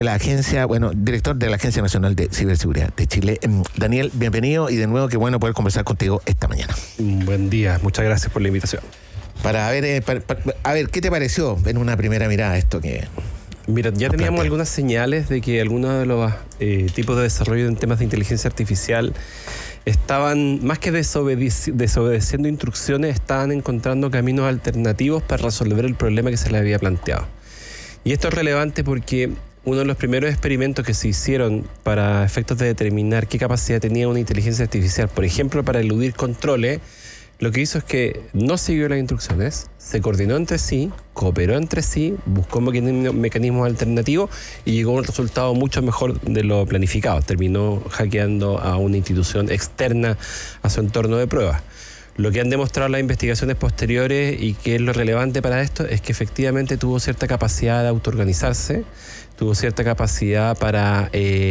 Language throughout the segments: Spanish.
La agencia, director de la Agencia Nacional de Ciberseguridad de Chile. Daniel, bienvenido y de nuevo qué bueno poder conversar contigo esta mañana. Buen día, muchas gracias por la invitación. Para ver, ¿qué te pareció en una primera mirada esto que... Mira, ya teníamos algunas señales de que algunos de los tipos de desarrollo en temas de inteligencia artificial estaban, más que desobedeciendo instrucciones, estaban encontrando caminos alternativos para resolver el problema que se les había planteado. Y esto es relevante porque uno de los primeros experimentos que se hicieron para efectos de determinar qué capacidad tenía una inteligencia artificial, por ejemplo, para eludir controles, lo que hizo es que no siguió las instrucciones, se coordinó entre sí, cooperó entre sí, buscó mecanismos alternativos y llegó a un resultado mucho mejor de lo planificado. Terminó hackeando a una institución externa a su entorno de pruebas. Lo que han demostrado las investigaciones posteriores y que es lo relevante para esto es que efectivamente tuvo cierta capacidad de autoorganizarse, tuvo cierta capacidad para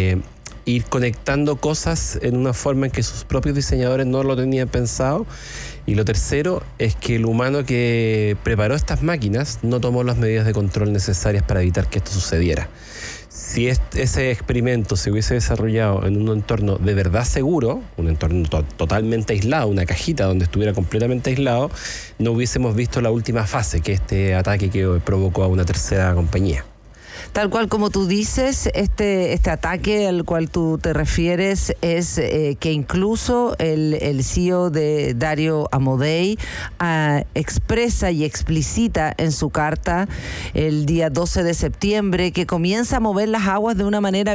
ir conectando cosas en una forma en que sus propios diseñadores no lo tenían pensado. Y lo tercero es que el humano que preparó estas máquinas no tomó las medidas de control necesarias para evitar que esto sucediera. Si ese experimento se hubiese desarrollado en un entorno de verdad seguro, un entorno totalmente aislado, una cajita donde estuviera completamente aislado, no hubiésemos visto la última fase, que es este ataque que provocó a una tercera compañía. Tal cual como tú dices, este ataque al cual tú te refieres es que incluso el CEO de Dario Amodei expresa y explicita en su carta el día 12 de septiembre que comienza a mover las aguas de una manera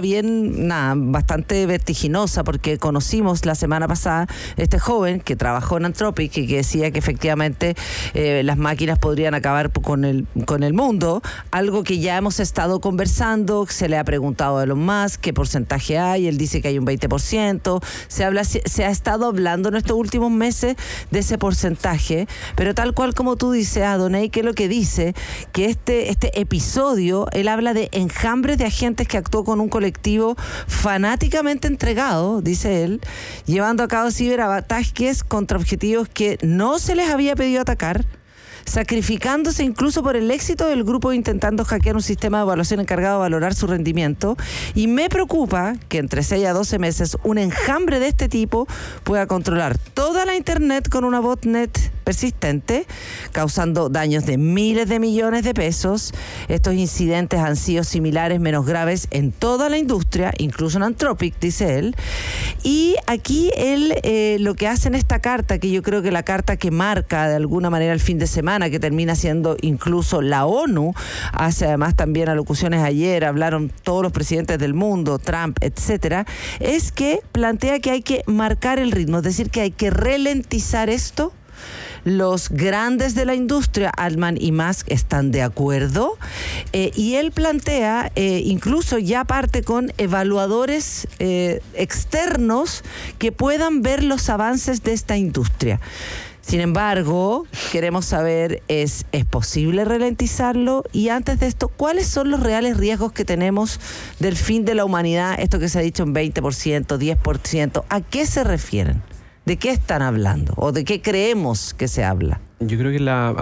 bastante vertiginosa, porque conocimos la semana pasada este joven que trabajó en Anthropic y que decía que efectivamente las máquinas podrían acabar con el mundo, algo que ya hemos estado conversando. Se le ha preguntado a Elon Musk qué porcentaje hay, él dice que hay un 20%, se ha estado hablando en estos últimos meses de ese porcentaje, pero tal cual como tú dices, Adonai, que es lo que dice, que este episodio, él habla de enjambres de agentes que actuó con un colectivo fanáticamente entregado, dice él, llevando a cabo ciberataques contra objetivos que no se les había pedido atacar, sacrificándose incluso por el éxito del grupo intentando hackear un sistema de evaluación encargado de valorar su rendimiento. Y me preocupa que entre 6 a 12 meses un enjambre de este tipo pueda controlar toda la Internet con una botnet persistente, causando daños de miles de millones de pesos. Estos incidentes han sido similares, menos graves en toda la industria, incluso en Anthropic, dice él. Y aquí él lo que hace en esta carta, que yo creo que la carta que marca de alguna manera el fin de semana, que termina siendo incluso la ONU, hace además también alocuciones ayer, hablaron todos los presidentes del mundo, Trump, etcétera, es que plantea que hay que marcar el ritmo, es decir, que hay que ralentizar esto. Los grandes de la industria, Altman y Musk, están de acuerdo, y él plantea, incluso ya parte con evaluadores externos que puedan ver los avances de esta industria. Sin embargo, queremos saber, ¿es posible ralentizarlo? Y antes de esto, ¿cuáles son los reales riesgos que tenemos del fin de la humanidad? Esto que se ha dicho en 20%, 10%, ¿a qué se refieren? ¿De qué están hablando? ¿O de qué creemos que se habla? Yo creo que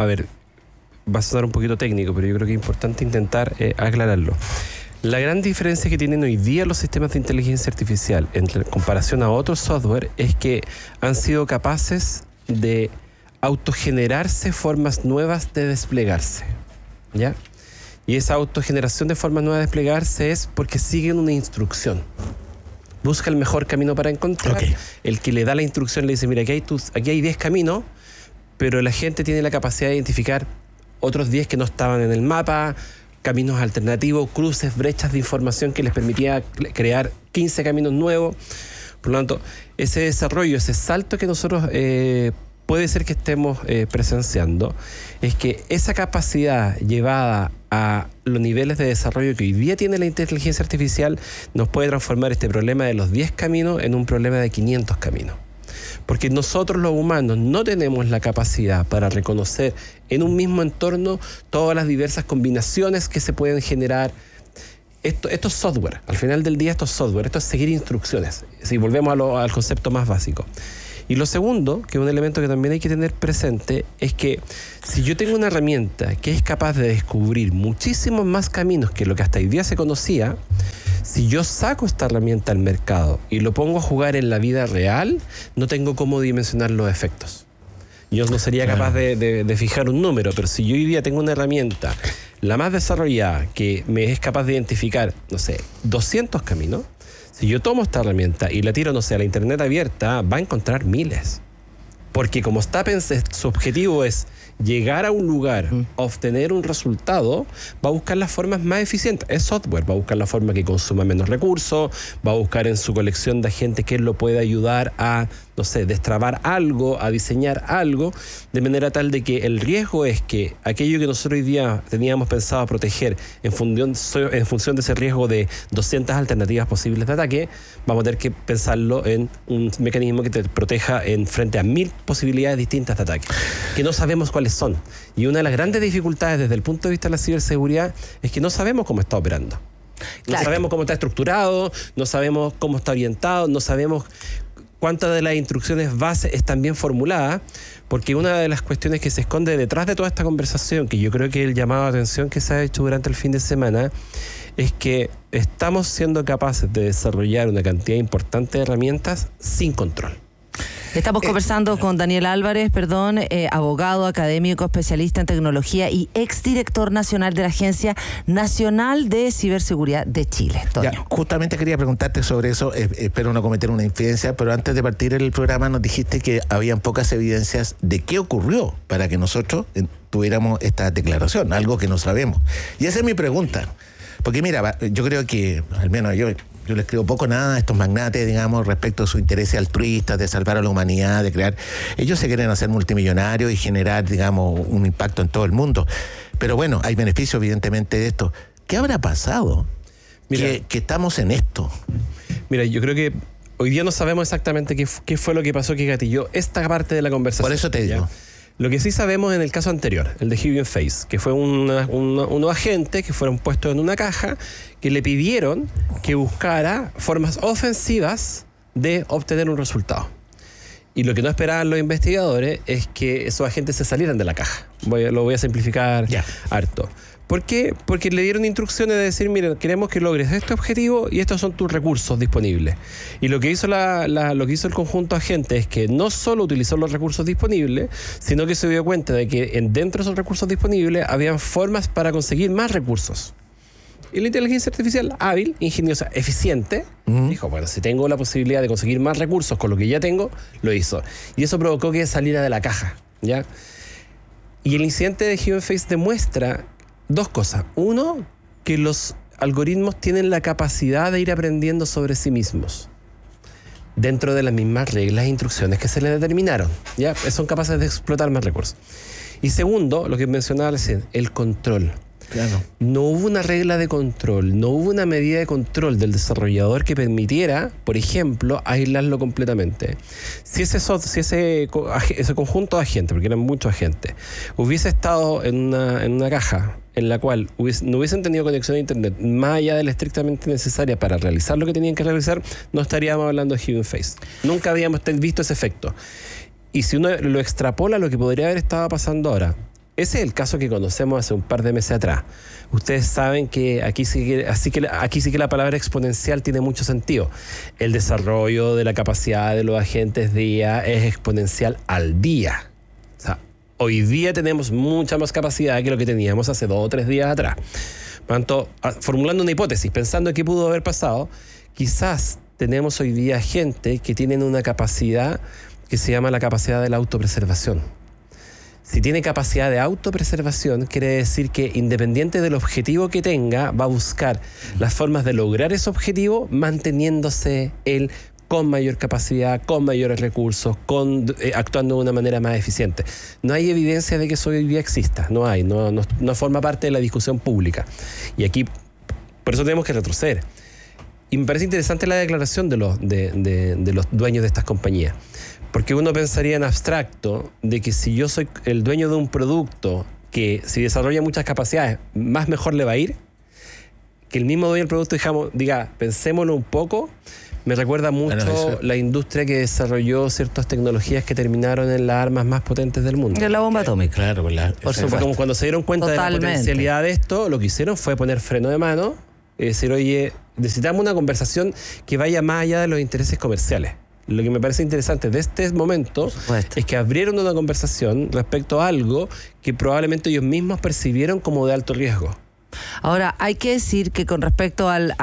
va a sonar un poquito técnico, pero yo creo que es importante intentar aclararlo. La gran diferencia que tienen hoy día los sistemas de inteligencia artificial en comparación a otros software es que han sido capaces de autogenerarse formas nuevas de desplegarse, ¿ya? Y esa autogeneración de formas nuevas de desplegarse es porque siguen una instrucción. Busca el mejor camino para encontrar. Okay. El que le da la instrucción le dice, mira, aquí hay 10 caminos, pero la gente tiene la capacidad de identificar otros 10 que no estaban en el mapa, caminos alternativos, cruces, brechas de información que les permitía crear 15 caminos nuevos. Por lo tanto, ese desarrollo, ese salto que nosotros puede ser que estemos presenciando, es que esa capacidad llevada a los niveles de desarrollo que hoy día tiene la inteligencia artificial nos puede transformar este problema de los 10 caminos en un problema de 500 caminos. Porque nosotros los humanos no tenemos la capacidad para reconocer en un mismo entorno todas las diversas combinaciones que se pueden generar. Esto es software. Al final del día esto es software. Esto es seguir instrucciones. Si volvemos al concepto más básico. Y lo segundo, que es un elemento que también hay que tener presente, es que si yo tengo una herramienta que es capaz de descubrir muchísimos más caminos que lo que hasta hoy día se conocía, si yo saco esta herramienta al mercado y lo pongo a jugar en la vida real, no tengo cómo dimensionar los efectos. Yo no sería capaz de fijar un número, pero si yo hoy día tengo una herramienta, la más desarrollada, que me es capaz de identificar, no sé, 200 caminos, si yo tomo esta herramienta y la tiro, no sé, a la internet abierta, va a encontrar miles. Porque como está pensado, su objetivo es llegar a un lugar, obtener un resultado, va a buscar las formas más eficientes. Es software, va a buscar la forma que consuma menos recursos, va a buscar en su colección de agentes que lo pueda ayudar a, no sé, destrabar algo, a diseñar algo, de manera tal de que el riesgo es que aquello que nosotros hoy día teníamos pensado proteger en función de ese riesgo de 200 alternativas posibles de ataque, vamos a tener que pensarlo en un mecanismo que te proteja en frente a 1000 posibilidades distintas de ataque, que no sabemos cuáles son. Y una de las grandes dificultades desde el punto de vista de la ciberseguridad es que no sabemos cómo está operando. No sabemos cómo está estructurado, no sabemos cómo está orientado, no sabemos cuántas de las instrucciones base están bien formuladas, porque una de las cuestiones que se esconde detrás de toda esta conversación, que yo creo que el llamado de atención que se ha hecho durante el fin de semana, es que estamos siendo capaces de desarrollar una cantidad importante de herramientas sin control. Estamos conversando con Daniel Álvarez, abogado, académico, especialista en tecnología y exdirector nacional de la Agencia Nacional de Ciberseguridad de Chile. Ya, justamente quería preguntarte sobre eso, espero no cometer una infidencia, pero antes de partir el programa nos dijiste que habían pocas evidencias de qué ocurrió para que nosotros tuviéramos esta declaración, algo que no sabemos. Y esa es mi pregunta, porque mira, yo creo que, al menos yo les creo poco nada a estos magnates, digamos, respecto a su interés altruista de salvar a la humanidad, de crear. Ellos se quieren hacer multimillonarios y generar, digamos, un impacto en todo el mundo. Pero bueno, hay beneficios evidentemente de esto. ¿Qué habrá pasado que estamos en esto? Mira, yo creo que hoy día no sabemos exactamente qué fue lo que pasó que gatilló esta parte de la conversación. Por eso te digo. Lo que sí sabemos en el caso anterior, el de Hugging Face, que fue unos agentes que fueron puestos en una caja que le pidieron que buscara formas ofensivas de obtener un resultado. Y lo que no esperaban los investigadores es que esos agentes se salieran de la caja. Lo voy a simplificar harto. ¿Por qué? Porque le dieron instrucciones de decir, miren, queremos que logres este objetivo y estos son tus recursos disponibles. Y lo que hizo lo que hizo el conjunto agente es que no solo utilizó los recursos disponibles, sino que se dio cuenta de que dentro de esos recursos disponibles habían formas para conseguir más recursos. Y la inteligencia artificial hábil, ingeniosa, eficiente, dijo, bueno, si tengo la posibilidad de conseguir más recursos con lo que ya tengo, lo hizo. Y eso provocó que saliera de la caja, ¿ya? Y el incidente de Hugging Face demuestra dos cosas. Uno, que los algoritmos tienen la capacidad de ir aprendiendo sobre sí mismos dentro de las mismas reglas e instrucciones que se les determinaron. ¿Ya? Son capaces de explotar más recursos. Y segundo, lo que mencionaba recién, el control. Claro. No hubo una regla de control, no hubo una medida de control del desarrollador que permitiera, por ejemplo, aislarlo completamente. Si ese conjunto de agentes, porque eran muchos agentes, hubiese estado en una caja en la cual no hubiesen tenido conexión a internet más allá de la estrictamente necesaria para realizar lo que tenían que realizar, no estaríamos hablando de Hugging Face. Nunca habíamos visto ese efecto. Y si uno lo extrapola a lo que podría haber estado pasando ahora, ese es el caso que conocemos hace un par de meses atrás. Ustedes saben que aquí sí que la palabra exponencial tiene mucho sentido. El desarrollo de la capacidad de los agentes de IA es exponencial al día. O sea, hoy día tenemos mucha más capacidad que lo que teníamos hace 2 o 3 días atrás. Por tanto, formulando una hipótesis, pensando en qué pudo haber pasado, quizás tenemos hoy día gente que tienen una capacidad que se llama la capacidad de la autopreservación. Si tiene capacidad de autopreservación, quiere decir que independiente del objetivo que tenga, va a buscar las formas de lograr ese objetivo manteniéndose él con mayor capacidad, con mayores recursos, actuando de una manera más eficiente. No hay evidencia de que eso hoy día exista, no forma parte de la discusión pública. Y aquí, por eso tenemos que retroceder. Y me parece interesante la declaración de los dueños de estas compañías. Porque uno pensaría en abstracto de que si yo soy el dueño de un producto que si desarrolla muchas capacidades, más mejor le va a ir, que el mismo dueño del producto diga, pensémoslo un poco, me recuerda mucho la industria que desarrolló ciertas tecnologías que terminaron en las armas más potentes del mundo. De la bomba atómica. Claro, por supuesto. Como cuando se dieron cuenta de la potencialidad de esto, lo que hicieron fue poner freno de mano y decir, oye, necesitamos una conversación que vaya más allá de los intereses comerciales. Lo que me parece interesante de este momento es que abrieron una conversación respecto a algo que probablemente ellos mismos percibieron como de alto riesgo. Ahora, hay que decir que con respecto al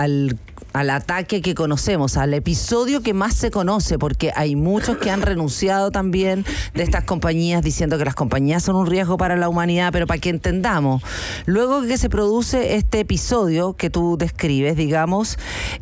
ataque que conocemos, al episodio que más se conoce, porque hay muchos que han renunciado también de estas compañías diciendo que las compañías son un riesgo para la humanidad, pero para que entendamos, luego que se produce este episodio que tú describes, digamos,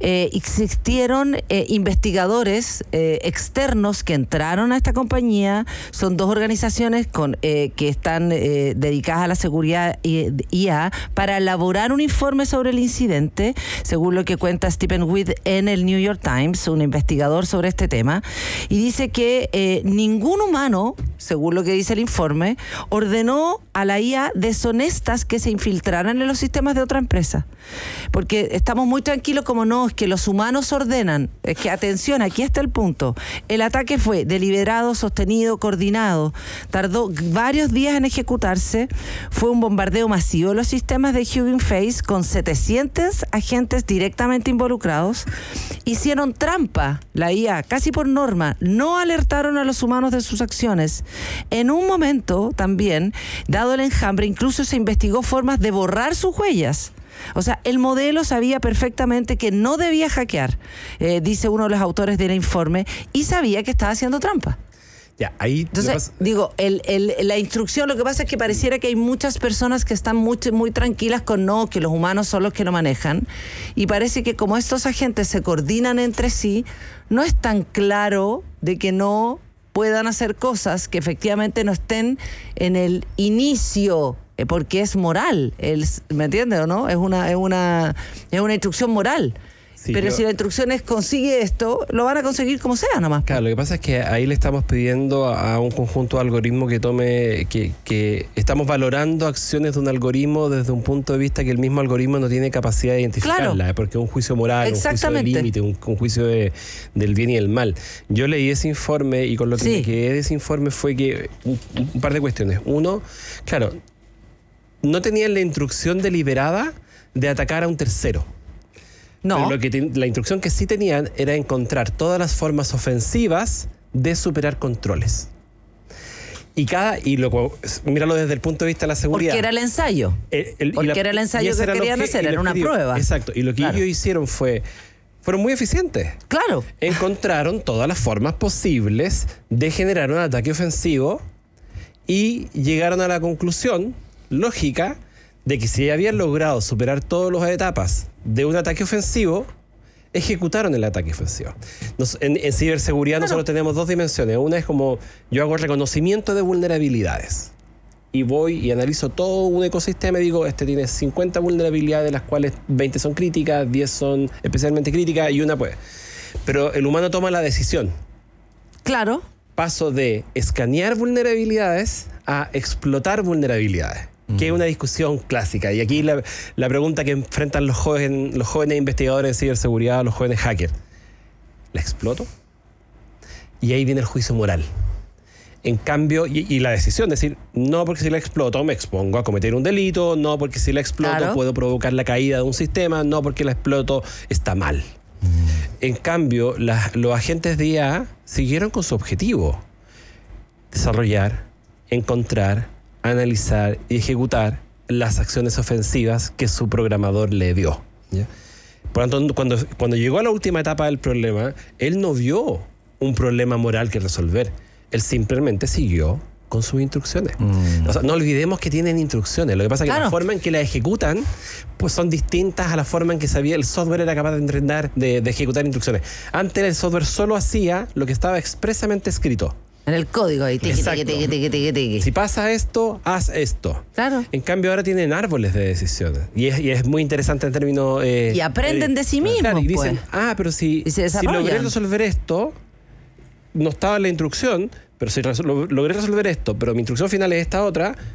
existieron investigadores externos que entraron a esta compañía. Son dos organizaciones que están dedicadas a la seguridad IA para elaborar un informe sobre el incidente, según lo que cuenta Stephen Witt en el New York Times, un investigador sobre este tema, y dice que ningún humano, según lo que dice el informe, ordenó a la IA deshonestas que se infiltraran en los sistemas de otra empresa. Porque estamos muy tranquilos como no, es que los humanos ordenan. Es que, atención, aquí está el punto. El ataque fue deliberado, sostenido, coordinado. Tardó varios días en ejecutarse. Fue un bombardeo masivo de los sistemas de Hugging Face con 700 agentes directamente involucrados. Hicieron trampa, la IA, casi por norma. No alertaron a los humanos de sus acciones. En un momento también, dado el enjambre, incluso se investigó formas de borrar sus huellas. O sea, el modelo sabía perfectamente que no debía hackear, dice uno de los autores del informe, y sabía que estaba haciendo trampa. Ya, ahí entonces, digo, la instrucción, lo que pasa es que pareciera que hay muchas personas que están muy tranquilas con que los humanos son los que lo manejan, y parece que como estos agentes se coordinan entre sí, no es tan claro de que no puedan hacer cosas que efectivamente no estén en el inicio, porque es moral, ¿me entiendes o no? Es una instrucción moral. Sí, pero si la instrucción consigue esto, lo van a conseguir como sea nomás. Claro, lo que pasa es que ahí le estamos pidiendo a un conjunto de algoritmos que estamos valorando acciones de un algoritmo desde un punto de vista que el mismo algoritmo no tiene capacidad de identificarla, claro, porque es un juicio moral, un juicio de límite, un juicio del bien y el mal. Yo leí ese informe y con lo que me quedé de ese informe fue que un par de cuestiones. Uno, claro, no tenían la instrucción deliberada de atacar a un tercero. No. Pero la instrucción que sí tenían era encontrar todas las formas ofensivas de superar controles. Míralo desde el punto de vista de la seguridad. Porque era el ensayo. Era el ensayo que querían hacer, era una prueba. Exacto. Y lo que ellos hicieron fueron muy eficientes. Claro. Encontraron todas las formas posibles de generar un ataque ofensivo y llegaron a la conclusión lógica de que si habían logrado superar todas las etapas de un ataque ofensivo, ejecutaron el ataque ofensivo. En ciberseguridad nosotros tenemos dos dimensiones. Una es como yo hago reconocimiento de vulnerabilidades y voy y analizo todo un ecosistema y digo, este tiene 50 vulnerabilidades, de las cuales 20 son críticas, 10 son especialmente críticas y una pues. Pero el humano toma la decisión. Claro. Paso de escanear vulnerabilidades a explotar vulnerabilidades, que es una discusión clásica. Y aquí la pregunta que enfrentan los jóvenes investigadores de ciberseguridad, los jóvenes hackers. ¿La exploto? Y ahí viene el juicio moral. En cambio, y la decisión de decir, no porque si la exploto me expongo a cometer un delito, no porque si la exploto puedo provocar la caída de un sistema, no porque la exploto está mal. En cambio, los agentes de IA siguieron con su objetivo: desarrollar, encontrar, analizar y ejecutar las acciones ofensivas que su programador le dio. ¿Ya? Por lo tanto, cuando llegó a la última etapa del problema, él no vio un problema moral que resolver. Él simplemente siguió con sus instrucciones. O sea, no olvidemos que tienen instrucciones. Lo que pasa es que la forma en que las ejecutan pues son distintas a la forma en que el software era capaz de entrenar, de ejecutar instrucciones. Antes el software solo hacía lo que estaba expresamente escrito. En el código ahí. Tiqui. Si pasa esto, haz esto. Claro. En cambio ahora tienen árboles de decisiones. Y es muy interesante en términos... y aprenden de sí mismos. Claro, y dicen, pero si logré resolver esto, no estaba en la instrucción, pero si logré resolver esto, pero mi instrucción final es esta otra,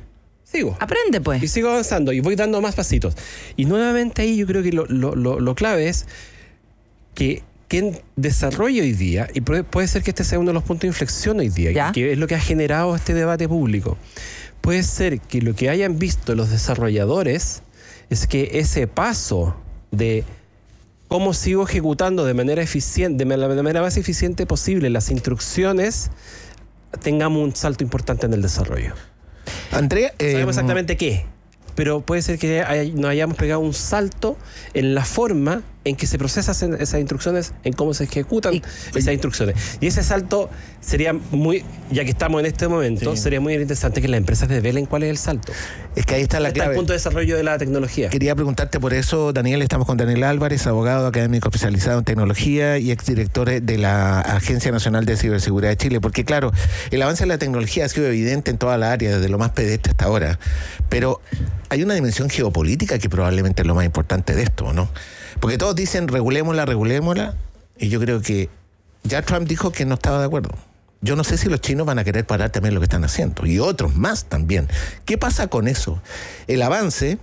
sigo. Aprende, pues. Y sigo avanzando y voy dando más pasitos. Y nuevamente ahí yo creo que lo clave es que quien desarrolla hoy día, y puede ser que este sea uno de los puntos de inflexión hoy día, que es lo que ha generado este debate público, puede ser que lo que hayan visto los desarrolladores es que ese paso de cómo sigo ejecutando de manera eficiente, de la manera más eficiente posible las instrucciones, tengamos un salto importante en el desarrollo. Andrea, sabemos exactamente qué, pero puede ser que nos hayamos pegado un salto en la forma en que se procesan esas instrucciones, en cómo se ejecutan esas instrucciones. Y ese salto sería muy, ya que estamos en este momento, sería muy interesante que las empresas develen cuál es el salto. Es que ahí está la clave. El punto de desarrollo de la tecnología. Quería preguntarte por eso, Daniel. Estamos con Daniel Álvarez, abogado académico especializado en tecnología y exdirector de la Agencia Nacional de Ciberseguridad de Chile. Porque claro, el avance de la tecnología ha sido evidente en toda la área, desde lo más pedestre hasta ahora. Pero hay una dimensión geopolítica que probablemente es lo más importante de esto, ¿no? Porque todos dicen regulémosla, y yo creo que ya Trump dijo que no estaba de acuerdo. Yo no sé si los chinos van a querer parar también lo que están haciendo, y otros más también. ¿Qué pasa con eso? El avance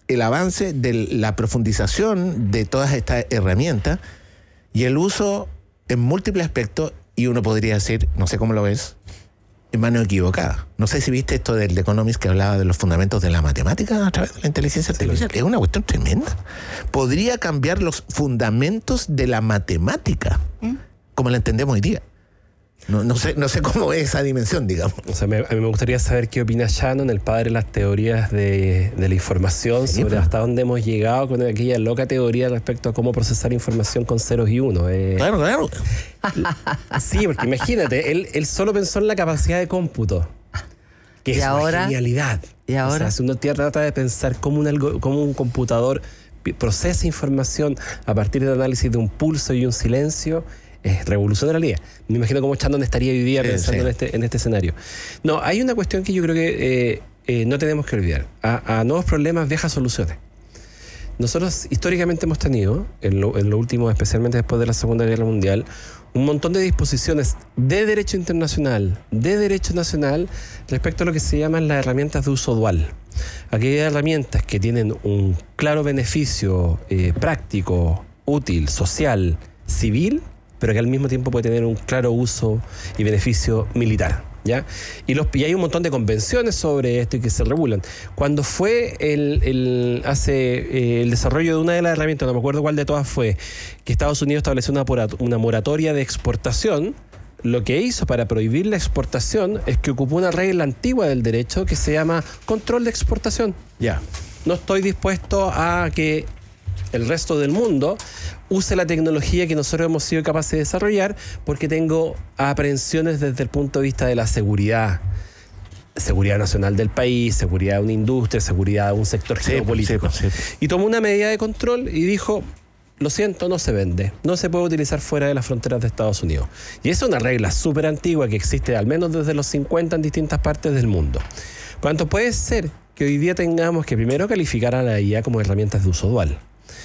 de la profundización de todas estas herramientas y el uso en múltiples aspectos, y uno podría decir, no sé cómo lo ves, en mano equivocada. No sé si viste esto del The Economist que hablaba de los fundamentos de la matemática a través de la inteligencia artificial. Es una cuestión tremenda. Podría cambiar los fundamentos de la matemática, como la entendemos hoy día. No sé cómo es esa dimensión, digamos. O sea, a mí me gustaría saber qué opina Shannon, el padre de las teorías de la información, sobre hasta dónde hemos llegado con aquella loca teoría respecto a cómo procesar información con ceros y unos. Claro. Sí, porque imagínate, él solo pensó en la capacidad de cómputo, que es una genialidad. ¿Y ahora? O sea, si uno trata de pensar cómo un computador procesa información a partir del análisis de un pulso y un silencio, es revolucionaria. Me imagino cómo Shannon estaría hoy día pensando en este escenario. No, hay una cuestión que yo creo que no tenemos que olvidar. A nuevos problemas, viejas soluciones. Nosotros históricamente hemos tenido, en lo último, especialmente después de la Segunda Guerra Mundial, un montón de disposiciones de derecho internacional, de derecho nacional, respecto a lo que se llaman las herramientas de uso dual. Aquellas herramientas que tienen un claro beneficio práctico, útil, social, civil, pero que al mismo tiempo puede tener un claro uso y beneficio militar, ¿ya? Y hay un montón de convenciones sobre esto y que se regulan. Cuando fue el desarrollo de una de las herramientas, no me acuerdo cuál de todas fue, que Estados Unidos estableció una moratoria de exportación, lo que hizo para prohibir la exportación es que ocupó una regla antigua del derecho que se llama control de exportación. Ya. No estoy dispuesto a que el resto del mundo use la tecnología que nosotros hemos sido capaces de desarrollar, porque tengo aprehensiones desde el punto de vista de la seguridad nacional del país, seguridad de una industria, seguridad de un sector geopolítico. Sí. Y tomó una medida de control y dijo, lo siento, no se vende, no se puede utilizar fuera de las fronteras de Estados Unidos. Y esa es una regla súper antigua que existe al menos desde los 50 en distintas partes del mundo. Por lo tanto, puede ser que hoy día tengamos que primero calificar a la IA como herramientas de uso dual.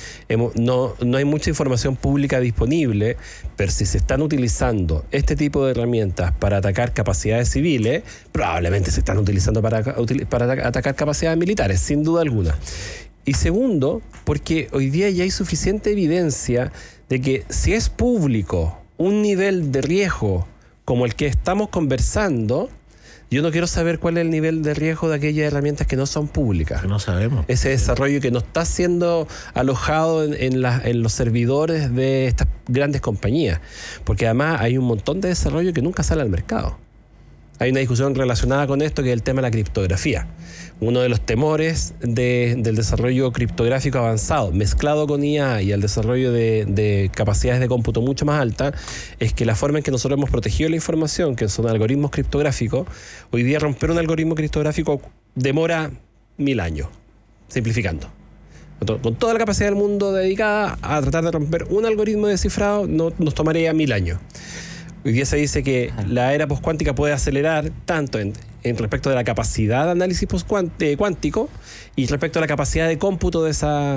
No hay mucha información pública disponible, pero si se están utilizando este tipo de herramientas para atacar capacidades civiles, probablemente se están utilizando para atacar capacidades militares, sin duda alguna. Y segundo, porque hoy día ya hay suficiente evidencia de que si es público un nivel de riesgo como el que estamos conversando, yo no quiero saber cuál es el nivel de riesgo de aquellas herramientas que no son públicas. Que no sabemos. Ese desarrollo que no está siendo alojado en los servidores de estas grandes compañías. Porque además hay un montón de desarrollo que nunca sale al mercado. Hay una discusión relacionada con esto que es el tema de la criptografía. Uno de los temores del desarrollo criptográfico avanzado, mezclado con IA y el desarrollo de capacidades de cómputo mucho más altas, es que la forma en que nosotros hemos protegido la información, que son algoritmos criptográficos, hoy día romper un algoritmo criptográfico demora 1000 años, simplificando. Con toda la capacidad del mundo dedicada a tratar de romper un algoritmo de cifrado, nos tomaría 1000 años. Hoy día se dice que la era postcuántica puede acelerar tanto en respecto de la capacidad de análisis cuántico y respecto a la capacidad de cómputo de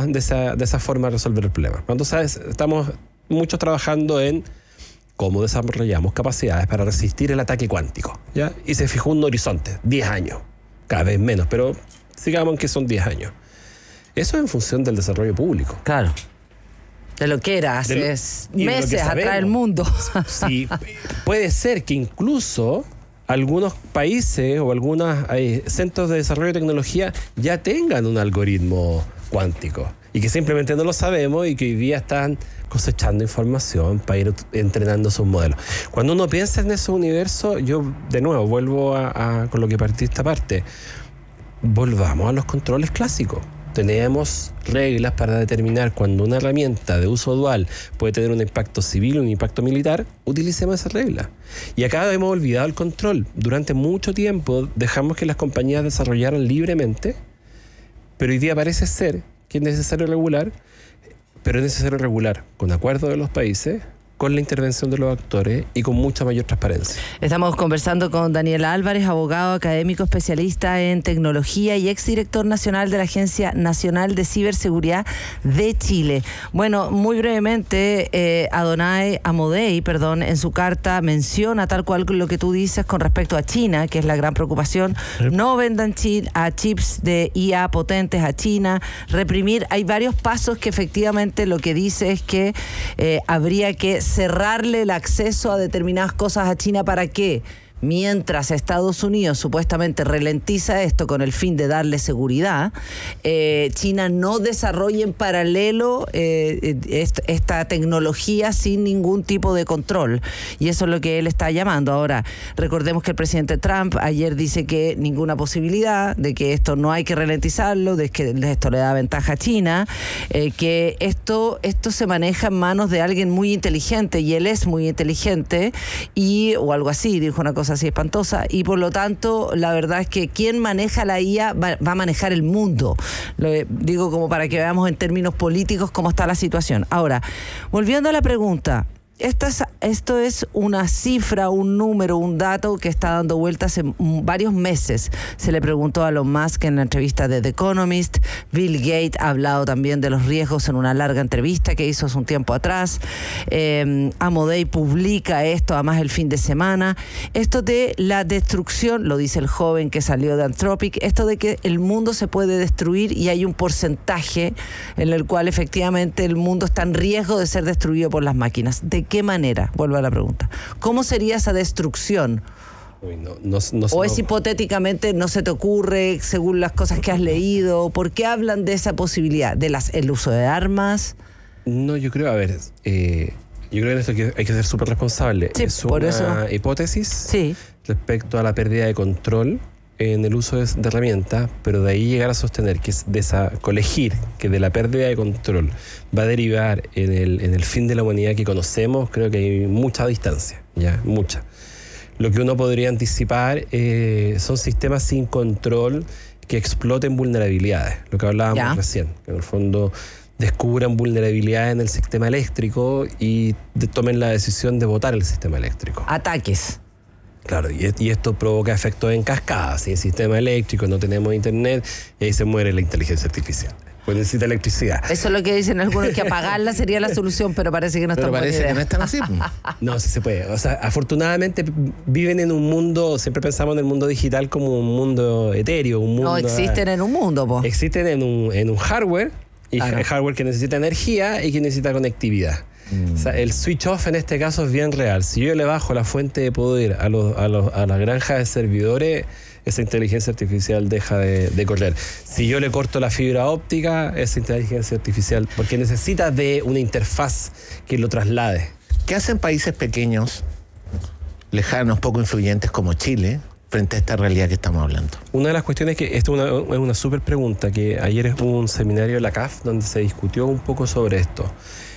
esa forma de resolver el problema. Entonces, estamos muchos trabajando en cómo desarrollamos capacidades para resistir el ataque cuántico, ¿ya? Y se fijó un horizonte, 10 años. cada vez menos, pero sigamos que son 10 años. Eso es en función del desarrollo público. Claro. De lo que era hace meses atrás del mundo. Sí, puede ser que incluso algunos países o algunos centros de desarrollo de tecnología ya tengan un algoritmo cuántico y que simplemente no lo sabemos y que hoy día están cosechando información para ir entrenando sus modelos. Cuando uno piensa en ese universo, yo de nuevo vuelvo con lo que partí esta parte, volvamos a los controles clásicos. Tenemos reglas para determinar cuando una herramienta de uso dual puede tener un impacto civil o un impacto militar, utilicemos esa regla. Y acá hemos olvidado el control. Durante mucho tiempo dejamos que las compañías desarrollaran libremente, pero hoy día parece ser que es necesario regular, pero es necesario regular con acuerdo de los países, con la intervención de los actores y con mucha mayor transparencia. Estamos conversando con Daniel Álvarez, abogado académico especialista en tecnología y exdirector nacional de la Agencia Nacional de Ciberseguridad de Chile. Bueno, muy brevemente, Adonai Amodei, en su carta menciona tal cual lo que tú dices con respecto a China, que es la gran preocupación. No vendan a chips de IA potentes a China, reprimir. Hay varios pasos que efectivamente lo que dice es que habría que cerrarle el acceso a determinadas cosas a China. ¿Para qué? Mientras Estados Unidos supuestamente ralentiza esto con el fin de darle seguridad, China no desarrolla en paralelo esta tecnología sin ningún tipo de control. Y eso es lo que él está llamando. Ahora, recordemos que el presidente Trump ayer dice que ninguna posibilidad, de que esto no hay que ralentizarlo, de que esto le da ventaja a China, que esto se maneja en manos de alguien muy inteligente, y él es muy inteligente, o algo así, dijo una cosa así espantosa, y por lo tanto la verdad es que quien maneja la IA va a manejar el mundo. Lo digo como para que veamos en términos políticos cómo está la situación. Ahora, volviendo a la pregunta, esto es una cifra, un número, un dato que está dando vueltas hace varios meses. Se le preguntó a Elon Musk en la entrevista de The Economist. Bill Gates ha hablado también de los riesgos en una larga entrevista que hizo hace un tiempo atrás. Amodei publica esto además el fin de semana. Esto de la destrucción, lo dice el joven que salió de Anthropic, esto de que el mundo se puede destruir y hay un porcentaje en el cual efectivamente el mundo está en riesgo de ser destruido por las máquinas. ¿De qué manera? Vuelvo a la pregunta. ¿Cómo sería esa destrucción? ¿O es hipotéticamente, no se te ocurre, según las cosas que has leído? ¿Por qué hablan de esa posibilidad? ¿El uso de armas? No, yo creo, yo creo que en esto hay que ser súper responsable. Sí, es por una eso. hipótesis respecto a la pérdida de control en el uso de herramientas, pero de ahí llegar a sostener que colegir que de la pérdida de control va a derivar en el fin de la humanidad que conocemos, creo que hay mucha distancia, mucha. Lo que uno podría anticipar son sistemas sin control que exploten vulnerabilidades, lo que hablábamos recién, que en el fondo descubran vulnerabilidades en el sistema eléctrico y tomen la decisión de botar el sistema eléctrico. Ataques. Claro, y esto provoca efectos en cascada. Sin sistema eléctrico no tenemos internet y ahí se muere la inteligencia artificial. Pues necesita electricidad. Eso es lo que dicen algunos, que apagarla sería la solución, pero parece que no está buena idea. Pero parece que no es tan así. No, sí se puede. O sea, afortunadamente viven en un mundo, siempre pensamos en el mundo digital como un mundo etéreo, un mundo... No, existen en un mundo, po. Existen en un hardware, y el hardware que necesita energía y que necesita conectividad. O sea, el switch off en este caso es bien real. Si yo le bajo la fuente de poder a la granja de servidores, esa inteligencia artificial deja de correr. Si yo le corto la fibra óptica, esa inteligencia artificial, porque necesita de una interfaz que lo traslade. ¿Qué hacen países pequeños, lejanos, poco influyentes como Chile, frente a esta realidad que estamos hablando? Una de las cuestiones que esto es una súper pregunta, que ayer hubo un seminario de la CAF donde se discutió un poco sobre esto.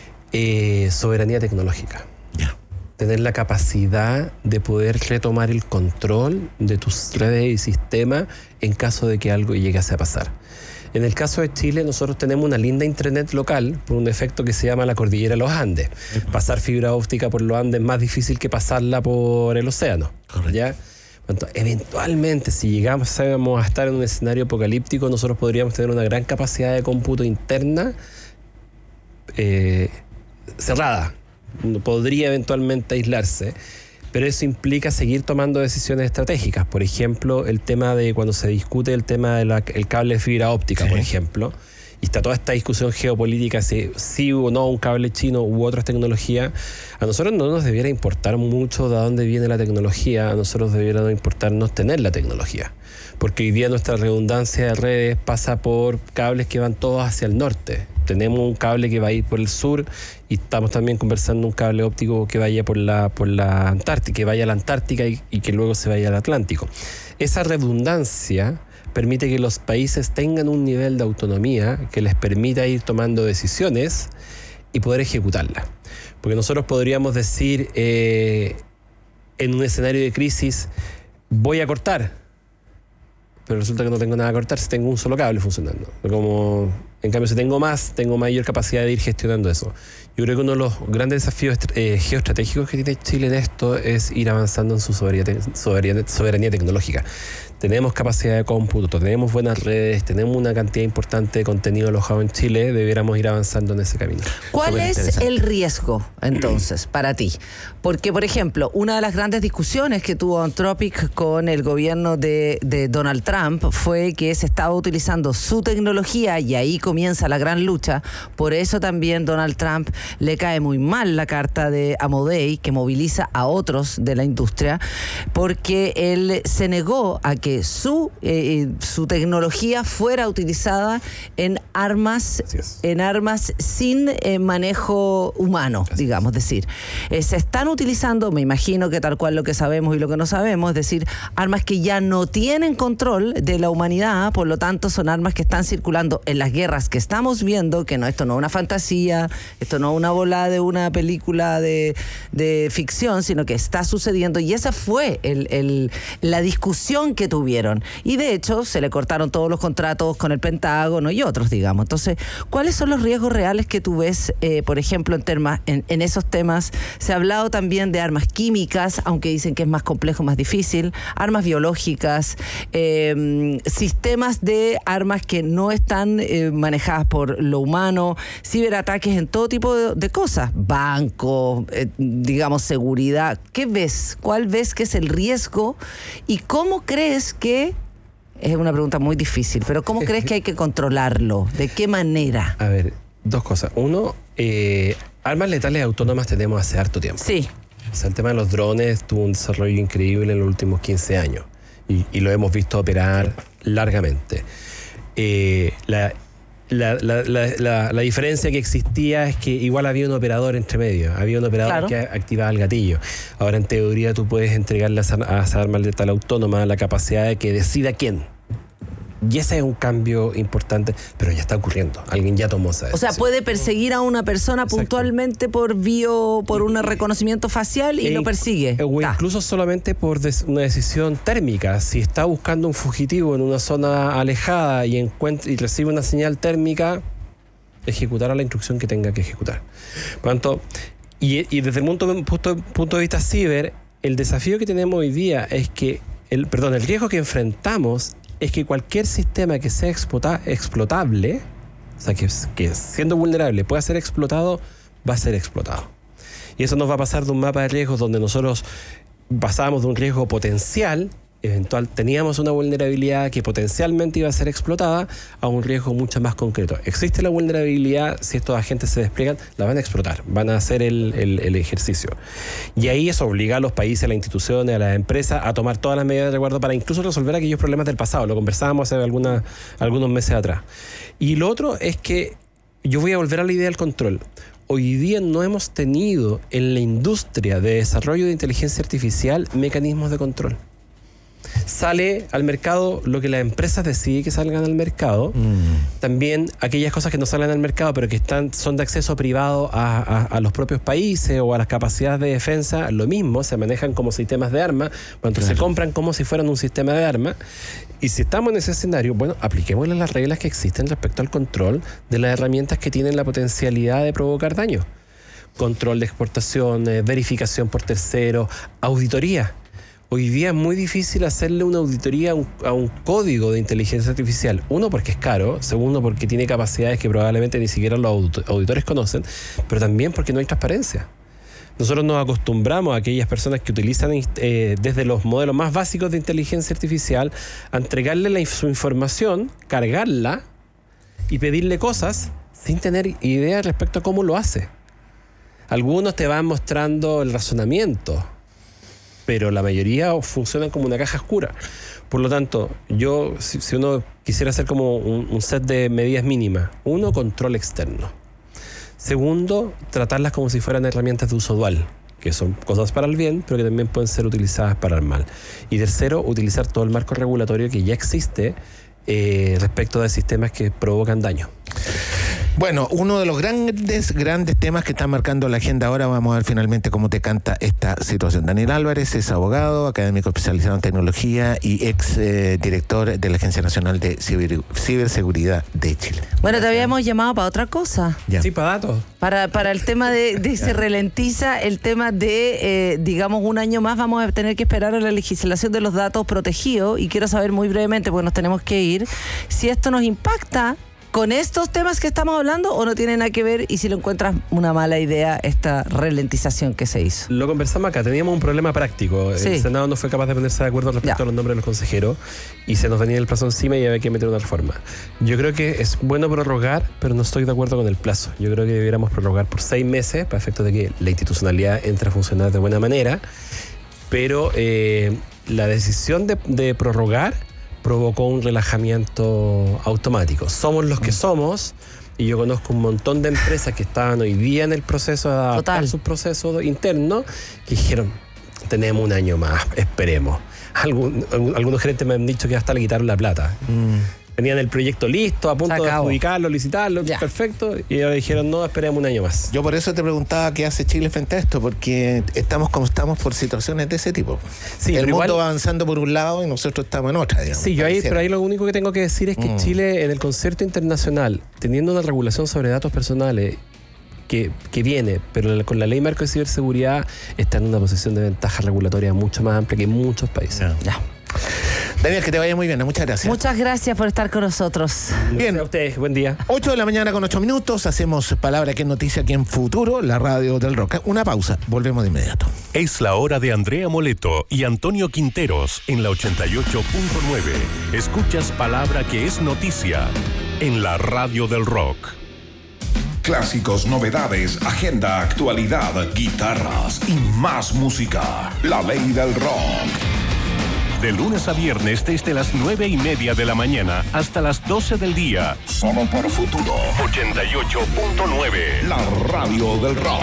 Soberanía tecnológica. Tener la capacidad de poder retomar el control de tus redes y sistemas en caso de que algo llegase a pasar. En el caso de Chile, nosotros tenemos una linda intranet local por un efecto que se llama la cordillera de los Andes. Pasar fibra óptica por los Andes es más difícil que pasarla por el océano. ¿Ya? Entonces, eventualmente, si llegamos a estar en un escenario apocalíptico, nosotros podríamos tener una gran capacidad de cómputo interna cerrada. Podría eventualmente aislarse, pero eso implica seguir tomando decisiones estratégicas. Por ejemplo, el tema de cuando se discute el tema del cable de fibra óptica, por ejemplo, y está toda esta discusión geopolítica, si sí o no un cable chino u otras tecnologías, a nosotros no nos debiera importar mucho de dónde viene la tecnología, a nosotros debiera importarnos tener la tecnología. Porque hoy día nuestra redundancia de redes pasa por cables que van todos hacia el norte. Tenemos un cable que va a ir por el sur y estamos también conversando un cable óptico que vaya por la Antártica, que vaya a la Antártica y que luego se vaya al Atlántico. Esa redundancia permite que los países tengan un nivel de autonomía que les permita ir tomando decisiones y poder ejecutarlas. Porque nosotros podríamos decir en un escenario de crisis, voy a cortar, pero resulta que no tengo nada a cortar si tengo un solo cable funcionando. En cambio, si tengo más, tengo mayor capacidad de ir gestionando eso. Yo creo que uno de los grandes desafíos geoestratégicos que tiene Chile en esto es ir avanzando en su soberanía tecnológica. Tenemos capacidad de cómputo, tenemos buenas redes, tenemos una cantidad importante de contenido alojado en Chile, debiéramos ir avanzando en ese camino. ¿Cuál es el riesgo, entonces, para ti? Porque, por ejemplo, una de las grandes discusiones que tuvo Anthropic con el gobierno de Donald Trump fue que se estaba utilizando su tecnología y ahí comienza la gran lucha. Por eso también Donald Trump le cae muy mal la carta de Amodei, que moviliza a otros de la industria, porque él se negó a que su tecnología fuera utilizada en armas sin manejo humano, digamos, decir. Se están utilizando, me imagino que tal cual lo que sabemos y lo que no sabemos, es decir, armas que ya no tienen control de la humanidad, por lo tanto son armas que están circulando en las guerras que estamos viendo, que esto no es una fantasía, esto no es una bola de una película de ficción, sino que está sucediendo, y esa fue la discusión que tuvieron. Y de hecho se le cortaron todos los contratos con el Pentágono y otros, digamos. Entonces, ¿cuáles son los riesgos reales que tú ves, por ejemplo, en esos temas? Se ha hablado también de armas químicas, aunque dicen que es más complejo, más difícil, armas biológicas, sistemas de armas que no están manejadas por lo humano, ciberataques en todo tipo de cosas, bancos, digamos, seguridad. ¿Qué ves? ¿Cuál ves que es el riesgo? ¿Y cómo crees que, es una pregunta muy difícil, pero cómo crees que hay que controlarlo? ¿De qué manera? A ver, dos cosas. Uno, armas letales autónomas tenemos hace harto tiempo. Sí. O sea, el tema de los drones tuvo un desarrollo increíble en los últimos 15 años y lo hemos visto operar largamente. La diferencia que existía es que igual había un operador entre medio, había un operador que activaba el gatillo. Ahora, en teoría, tú puedes entregarle a esa arma letal autónoma la capacidad de que decida quién. Y ese es un cambio importante, pero ya está ocurriendo. Alguien ya tomó esa decisión. O sea, puede perseguir a una persona puntualmente por un reconocimiento facial y lo persigue. O incluso solamente por una decisión térmica. Si está buscando un fugitivo en una zona alejada y recibe una señal térmica, ejecutará la instrucción que tenga que ejecutar. Por lo tanto, y desde el punto de vista ciber, el desafío que tenemos hoy día es que, el riesgo que enfrentamos es que cualquier sistema que sea explotable, o sea, que siendo vulnerable pueda ser explotado, va a ser explotado. Y eso nos va a pasar de un mapa de riesgos donde nosotros pasábamos de un riesgo potencial, eventual, teníamos una vulnerabilidad que potencialmente iba a ser explotada, a un riesgo mucho más concreto. Existe la vulnerabilidad, si estos agentes se despliegan, la van a explotar, van a hacer el ejercicio. Y ahí eso obliga a los países, a las instituciones, a las empresas a tomar todas las medidas de resguardo para incluso resolver aquellos problemas del pasado. Lo conversábamos hace algunos meses atrás. Y lo otro es que yo voy a volver a la idea del control. Hoy día no hemos tenido en la industria de desarrollo de inteligencia artificial mecanismos de control. Sale al mercado lo que las empresas deciden que salgan al mercado. También aquellas cosas que no salen al mercado pero que son de acceso privado a los propios países o a las capacidades de defensa, lo mismo, se manejan como sistemas de armas, cuando se compran como si fueran un sistema de armas. Y si estamos en ese escenario, bueno, apliquémosle las reglas que existen respecto al control de las herramientas que tienen la potencialidad de provocar daño. Control de exportaciones, verificación por terceros, auditoría. Hoy día es muy difícil hacerle una auditoría a un código de inteligencia artificial. Uno, porque es caro. Segundo, porque tiene capacidades que probablemente ni siquiera los auditores conocen. Pero también porque no hay transparencia. Nosotros nos acostumbramos a aquellas personas que utilizan desde los modelos más básicos de inteligencia artificial a entregarle su información, cargarla y pedirle cosas sin tener idea respecto a cómo lo hace. Algunos te van mostrando el razonamiento, pero la mayoría funcionan como una caja oscura. Por lo tanto, si uno quisiera hacer como un set de medidas mínimas, 1, control externo. 2, tratarlas como si fueran herramientas de uso dual, que son cosas para el bien, pero que también pueden ser utilizadas para el mal. Y 3, utilizar todo el marco regulatorio que ya existe respecto de sistemas que provocan daño. Bueno, uno de los grandes temas que están marcando la agenda ahora, vamos a ver finalmente cómo te canta esta situación. Daniel Álvarez es abogado, académico especializado en tecnología y ex director de la Agencia Nacional de Ciberseguridad de Chile. Bueno, te habíamos llamado para otra cosa. Ya. Sí, para datos. Para el tema de se ralentiza el tema de, digamos, un año más vamos a tener que esperar a la legislación de los datos protegidos, y quiero saber muy brevemente, porque nos tenemos que ir, si esto nos impacta con estos temas que estamos hablando o no tiene nada que ver, y si lo encuentras una mala idea esta ralentización que se hizo. Lo conversamos acá, teníamos un problema práctico. Sí. El Senado no fue capaz de ponerse de acuerdo respecto a los nombres de los consejeros y se nos venía el plazo encima y había que meter una reforma. Yo creo que es bueno prorrogar, pero no estoy de acuerdo con el plazo. Yo creo que debiéramos prorrogar por 6 meses para efectos de que la institucionalidad entre a funcionar de buena manera, pero la decisión de prorrogar provocó un relajamiento automático. Somos los que somos, y yo conozco un montón de empresas que estaban hoy día en el proceso de adaptar sus procesos internos, que dijeron, tenemos un año más, esperemos. Algunos gerentes me han dicho que hasta le quitaron la plata. Tenían el proyecto listo, a punto de adjudicarlo, licitarlo, perfecto, y ahora dijeron, no, esperemos un año más. Yo por eso te preguntaba qué hace Chile frente a esto, porque estamos como estamos por situaciones de ese tipo. Sí, el mundo igual va avanzando por un lado y nosotros estamos en otra, digamos. Sí, pero ahí lo único que tengo que decir es que Chile, en el concierto internacional, teniendo una regulación sobre datos personales que viene, pero con la ley marco de ciberseguridad, está en una posición de ventaja regulatoria mucho más amplia que muchos países. Ya. Daniel, que te vaya muy bien, muchas gracias. Muchas gracias por estar con nosotros. Bien, a ustedes, buen día. 8 de la mañana con 8 minutos, hacemos Palabra que es Noticia aquí en Futuro, la radio del rock. Una pausa, volvemos de inmediato. Es la hora de Andrea Moleto y Antonio Quinteros en la 88.9. Escuchas Palabra que es Noticia en la radio del rock. Clásicos, novedades, agenda, actualidad, guitarras y más música. La ley del rock. De lunes a viernes desde las 9:30 de la mañana hasta las 12 del día. Solo por Futuro 88.9. La radio del rock.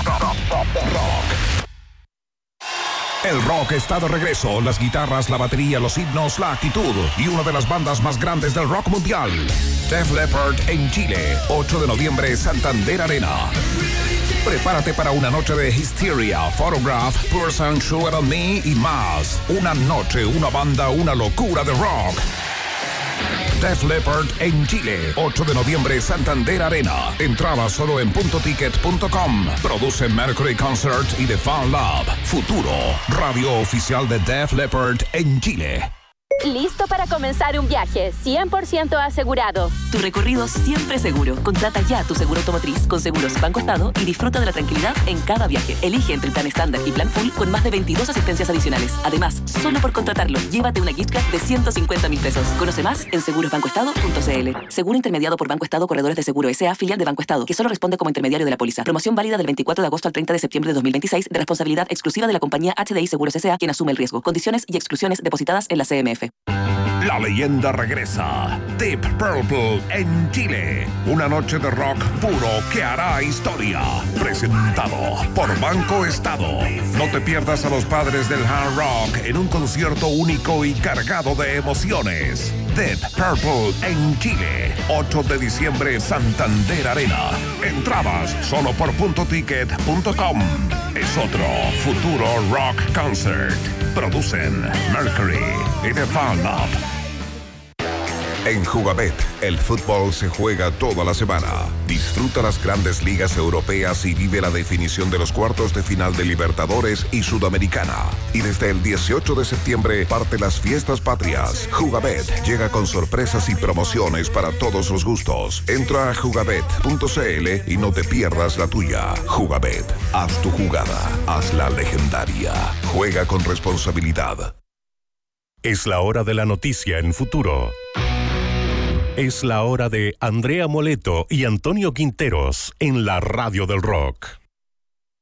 El rock está de regreso. Las guitarras, la batería, los himnos, la actitud y una de las bandas más grandes del rock mundial. Def Leppard en Chile, 8 de noviembre, Santander Arena. Prepárate para una noche de Hysteria, Photograph, Person, Sugar on Me y más. Una noche, una banda, una locura de rock. Def Leppard en Chile, 8 de noviembre, Santander Arena. Entrada solo en puntoticket.com. Produce Mercury Concert y The Fan Lab. Futuro, radio oficial de Def Leppard en Chile. Listo para comenzar un viaje 100% asegurado. Tu recorrido siempre seguro. Contrata ya tu seguro automotriz con Seguros Banco Estado y disfruta de la tranquilidad en cada viaje. Elige entre el plan estándar y plan full con más de 22 asistencias adicionales. Además, solo por contratarlo, llévate una gift card de 150.000 pesos. Conoce más en segurosbancoestado.cl. Seguro intermediado por Banco Estado Corredores de Seguro S.A., filial de Banco Estado, que solo responde como intermediario de la póliza. Promoción válida del 24 de agosto al 30 de septiembre de 2026, de responsabilidad exclusiva de la compañía HDI Seguros S.A., quien asume el riesgo. Condiciones y exclusiones depositadas en la CMF. La leyenda regresa. Deep Purple en Chile. Una noche de rock puro que hará historia. Presentado por Banco Estado. No te pierdas a los padres del hard rock en un concierto único y cargado de emociones. Deep Purple en Chile. 8 de diciembre, Santander Arena. Entradas solo por puntoticket.com. Es otro Futuro Rock Concert. Producen Mercury y The Fan Lab. En Jugabet, el fútbol se juega toda la semana. Disfruta las grandes ligas europeas y vive la definición de los cuartos de final de Libertadores y Sudamericana. Y desde el 18 de septiembre parte las fiestas patrias. Jugabet llega con sorpresas y promociones para todos los gustos. Entra a jugabet.cl y no te pierdas la tuya. Jugabet, haz tu jugada, hazla legendaria. Juega con responsabilidad. Es la hora de la noticia en Futuro. Es la hora de Andrea Moleto y Antonio Quinteros en la Radio del Rock.